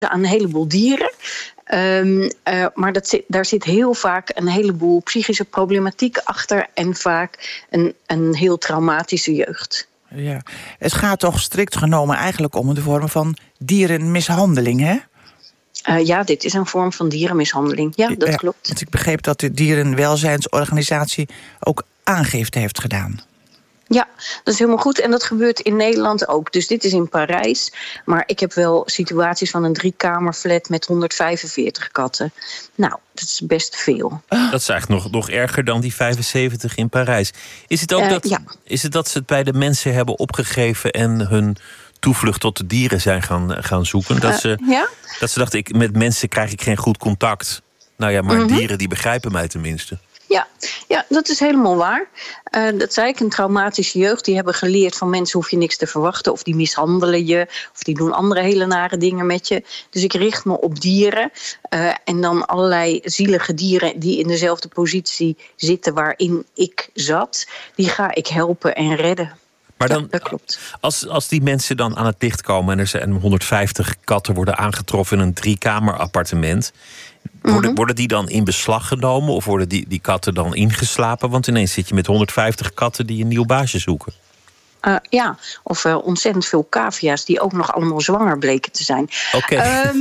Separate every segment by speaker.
Speaker 1: aan een heleboel dieren. Maar daar zit heel vaak een heleboel psychische problematiek achter en vaak een heel traumatische jeugd.
Speaker 2: Ja. Het gaat toch strikt genomen eigenlijk om de vorm van dierenmishandeling, hè?
Speaker 1: Ja, dit is een vorm van dierenmishandeling. Ja, dat klopt.
Speaker 2: Want ik begreep dat de Dierenwelzijnsorganisatie ook aangifte heeft gedaan.
Speaker 1: Ja, dat is helemaal goed. En dat gebeurt in Nederland ook. Dus dit is in Parijs. Maar ik heb wel situaties van een 3-kamerflat met 145 katten. Nou, dat is best veel.
Speaker 3: Dat is eigenlijk nog erger dan die 75 in Parijs. Is het ook is het dat ze het bij de mensen hebben opgegeven en hun toevlucht tot de dieren zijn gaan zoeken? Dat ze dachten, met mensen krijg ik geen goed contact. Nou ja, maar dieren die begrijpen mij tenminste.
Speaker 1: Ja, dat is helemaal waar. Dat zei ik, een traumatische jeugd. Die hebben geleerd van mensen hoef je niks te verwachten. Of die mishandelen je. Of die doen andere hele nare dingen met je. Dus ik richt me op dieren. En dan allerlei zielige dieren die in dezelfde positie zitten waarin ik zat. Die ga ik helpen en redden.
Speaker 3: Maar dan,
Speaker 1: dat klopt.
Speaker 3: Als die mensen dan aan het licht komen en er zijn 150 katten worden aangetroffen in een 3-kamer appartement. Worden die dan in beslag genomen of worden die katten dan ingeslapen? Want ineens zit je met 150 katten die een nieuw baasje zoeken.
Speaker 1: Of ontzettend veel cavia's die ook nog allemaal zwanger bleken te zijn.
Speaker 3: Okay.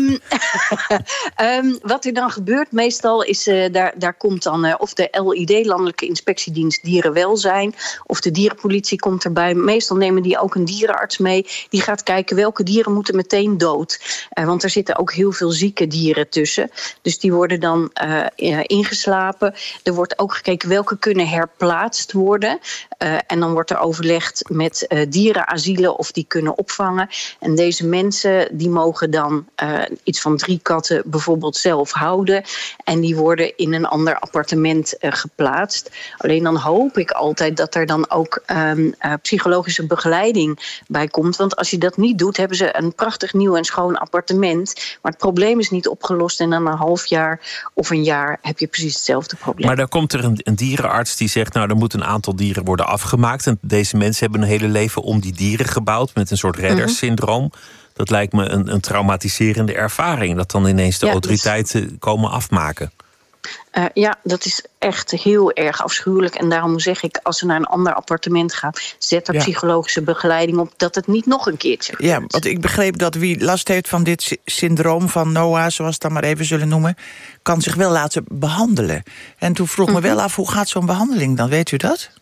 Speaker 1: Wat er dan gebeurt meestal is, daar komt dan of de LID, Landelijke Inspectiedienst Dierenwelzijn, of de dierenpolitie komt erbij. Meestal nemen die ook een dierenarts mee. Die gaat kijken welke dieren moeten meteen dood. Want er zitten ook heel veel zieke dieren tussen. Dus die worden dan ingeslapen. Er wordt ook gekeken welke kunnen herplaatst worden. En dan wordt er overlegd met dierenasielen of die kunnen opvangen. En deze mensen die mogen dan iets van 3 katten bijvoorbeeld zelf houden. En die worden in een ander appartement geplaatst. Alleen dan hoop ik altijd dat er dan ook psychologische begeleiding bij komt. Want als je dat niet doet, hebben ze een prachtig nieuw en schoon appartement. Maar het probleem is niet opgelost. En dan een half jaar of een jaar heb je precies hetzelfde probleem.
Speaker 3: Maar dan komt er een dierenarts die zegt, nou, er moet een aantal dieren worden afgemaakt. En deze mensen hebben een hele leven om die dieren gebouwd met een soort redderssyndroom. Dat lijkt me een traumatiserende ervaring. Dat dan ineens de autoriteiten komen afmaken.
Speaker 1: Dat is echt heel erg afschuwelijk. En daarom zeg ik, als ze naar een ander appartement gaan, zet er psychologische begeleiding op, dat het niet nog een keertje gebeurt.
Speaker 2: Ja, want ik begreep dat wie last heeft van dit syndroom van Noah, zoals we het dan maar even zullen noemen, kan zich wel laten behandelen. En toen vroeg me wel af, hoe gaat zo'n behandeling dan? Weet u dat?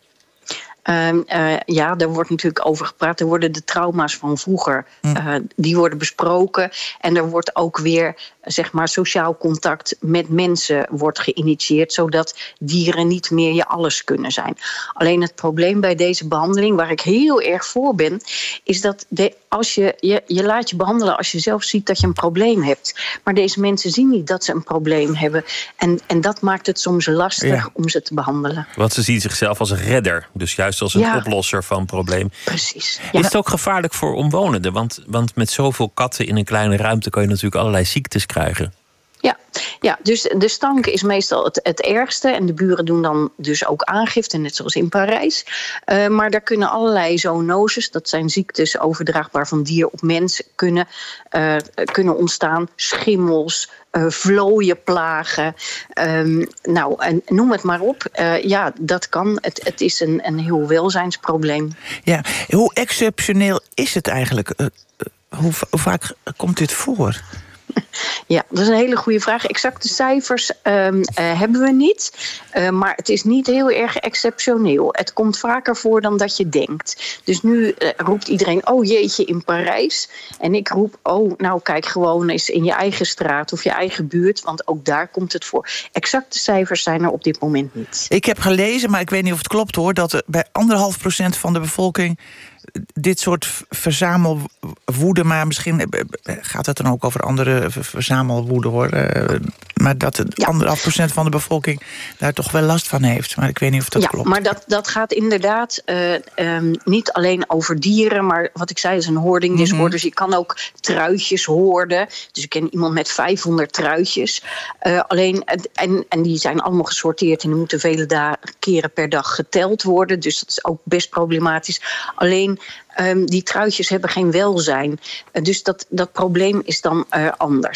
Speaker 1: Daar wordt natuurlijk over gepraat. Er worden de trauma's van vroeger, die worden besproken. En er wordt ook weer, zeg maar, sociaal contact met mensen wordt geïnitieerd, zodat dieren niet meer je alles kunnen zijn. Alleen het probleem bij deze behandeling, waar ik heel erg voor ben, is dat als je laat je behandelen als je zelf ziet dat je een probleem hebt. Maar deze mensen zien niet dat ze een probleem hebben. En dat maakt het soms lastig om ze te behandelen.
Speaker 3: Want ze zien zichzelf als een redder. Dus juist als een oplosser van een probleem.
Speaker 1: Precies.
Speaker 3: Is het ook gevaarlijk voor omwonenden? Want met zoveel katten in een kleine ruimte kan je natuurlijk allerlei ziektes krijgen.
Speaker 1: Ja, dus de stank is meestal het ergste. En de buren doen dan dus ook aangifte, net zoals in Parijs. Maar daar kunnen allerlei zoonoses, dat zijn ziektes overdraagbaar van dier op mens, kunnen ontstaan. Schimmels, vlooienplagen. En noem het maar op. Dat kan. Het is een heel welzijnsprobleem.
Speaker 2: Ja, hoe exceptioneel is het eigenlijk? Hoe vaak komt dit voor?
Speaker 1: Ja, dat is een hele goede vraag. Exacte cijfers hebben we niet. Maar het is niet heel erg exceptioneel. Het komt vaker voor dan dat je denkt. Dus nu roept iedereen, oh jeetje, in Parijs. En ik roep, kijk gewoon eens in je eigen straat of je eigen buurt. Want ook daar komt het voor. Exacte cijfers zijn er op dit moment niet.
Speaker 2: Ik heb gelezen, maar ik weet niet of het klopt hoor, dat bij 1,5% van de bevolking dit soort verzamelwoede, maar misschien gaat het dan ook over andere verzamelwoede hoor. Maar dat 1,5% van de bevolking daar toch wel last van heeft. Maar ik weet niet of dat klopt.
Speaker 1: Maar dat gaat inderdaad niet alleen over dieren, maar wat ik zei is een hoarding-disorder. Dus je kan ook truitjes hoorden. Dus ik ken iemand met 500 truitjes. En die zijn allemaal gesorteerd en die moeten vele keren per dag geteld worden. Dus dat is ook best problematisch. Alleen die truitjes hebben geen welzijn. Dus dat probleem is dan anders.